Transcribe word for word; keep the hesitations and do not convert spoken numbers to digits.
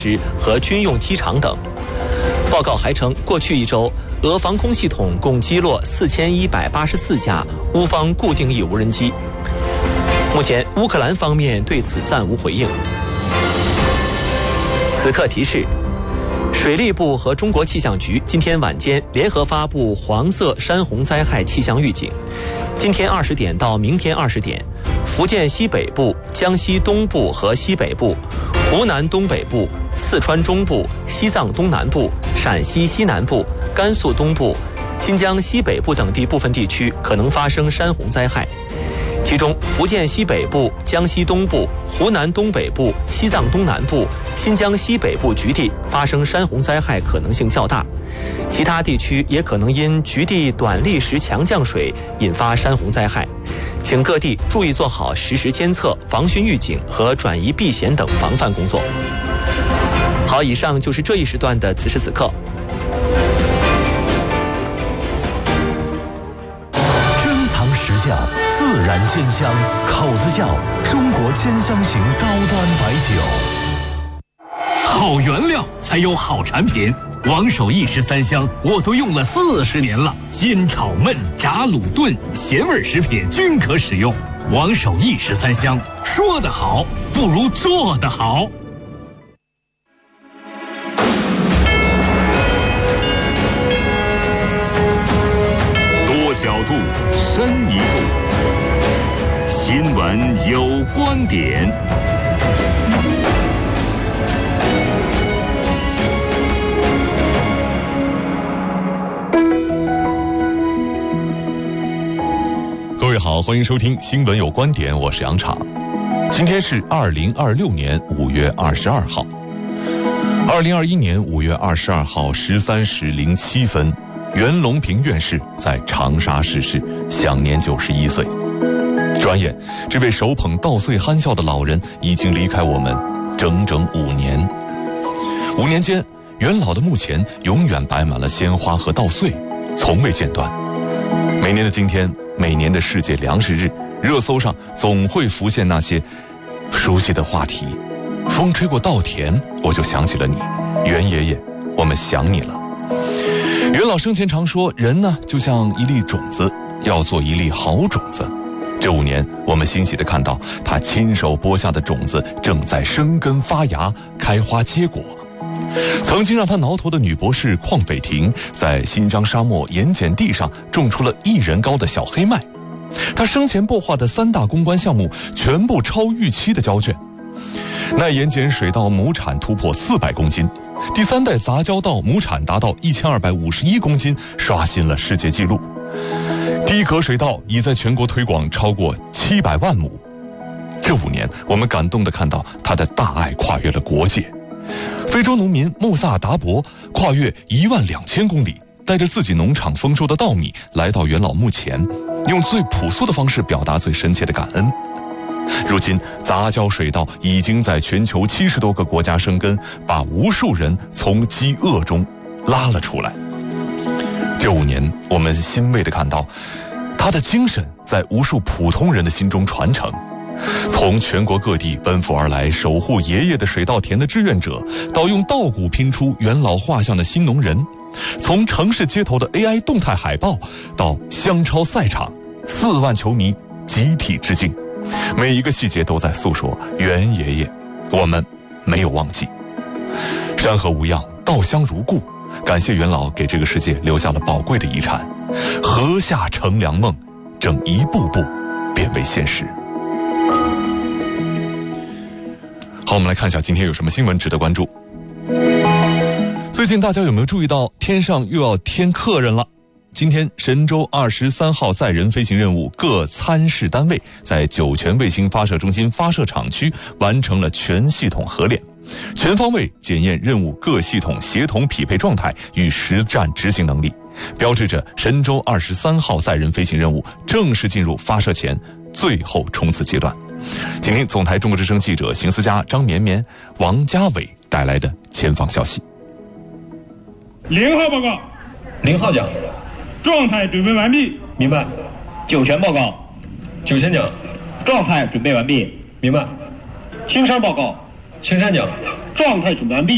和军用机场等。报告还称，过去一周，俄防空系统共击落四千一百八十四架乌方固定翼无人机。目前，乌克兰方面对此暂无回应。此刻提示：水利部和中国气象局今天晚间联合发布黄色山洪灾害气象预警。今天二十点到明天二十点，福建西北部、江西东部和西北部、湖南东北部、四川中部、西藏东南部、陕西西南部、甘肃东部、新疆西北部等地部分地区可能发生山洪灾害。其中，福建西北部、江西东部、湖南东北部、西藏东南部、新疆西北部局地发生山洪灾害可能性较大，其他地区也可能因局地短砾石强降水引发山洪灾害，请各地注意做好实时监测、防汛预警和转移避险等防范工作。好，以上就是这一时段的此时此刻。 珍藏实教，自然鲜香，口子窖中国兼香型高端白酒。 好原料才有好产品，王守义十三香我都用了四十年了，煎炒焖炸卤炖咸味食品均可使用。王守义十三香，说得好不如做得好。 多角度，深一步，新闻有观点。 各位好，欢迎收听新闻有观点，我是杨昶。今天是二零二六年五月二十二号。二零二一年五月二十二号十三时零七分，袁隆平院士在长沙逝世，享年九十一岁。转眼，这位手捧稻穗憨笑的老人已经离开我们整整五年。五年间，袁老的墓前永远摆满了鲜花和稻穗，从未间断。每年的今天，每年的世界粮食日，热搜上总会浮现那些熟悉的话题。风吹过稻田，我就想起了你，袁爷爷，我们想你了。袁老生前常说，人呢就像一粒种子，要做一粒好种子。这五年，我们欣喜地看到他亲手播下的种子正在生根发芽，开花结果。曾经让他挠头的女博士邝斐婷，在新疆沙漠盐碱地上种出了一人高的小黑麦。他生前擘画的三大攻关项目全部超预期的交卷。耐盐碱水稻亩产突破四百公斤，第三代杂交稻亩产达到一千二百五十一公斤，刷新了世界纪录。低壳水稻已在全国推广超过七百万亩。这五年，我们感动地看到他的大爱跨越了国界。非洲农民穆萨达伯跨越一万两千公里，带着自己农场丰收的稻米来到袁老墓前，用最朴素的方式表达最深切的感恩。如今，杂交水稻已经在全球七十多个国家生根，把无数人从饥饿中拉了出来。这五年，我们欣慰地看到，他的精神在无数普通人的心中传承。从全国各地奔赴而来守护爷爷的水稻田的志愿者，到用稻谷拼出袁老画像的新农人，从城市街头的 A I 动态海报到湘超赛场，四万球迷集体致敬，每一个细节都在诉说袁爷爷，我们没有忘记。山河无恙，稻香如故，感谢袁老给这个世界留下了宝贵的遗产，禾下乘凉梦正一步步变为现实。好，我们来看一下今天有什么新闻值得关注。最近大家有没有注意到天上又要添客人了？今天神舟二十三号载人飞行任务各参试单位在酒泉卫星发射中心发射场区完成了全系统合练，全方位检验任务各系统协同匹配状态与实战执行能力，标志着神舟二十三号载人飞行任务正式进入发射前最后冲刺阶段。请听总台中国之声记者邢思佳、张绵绵、王家伟带来的前方消息。 零号报告。 零号讲。 状态准备完毕。 明白。 酒泉报告。 酒泉讲。 状态准备完毕。 明白。 青山报告。 青山讲。 状态准备完毕。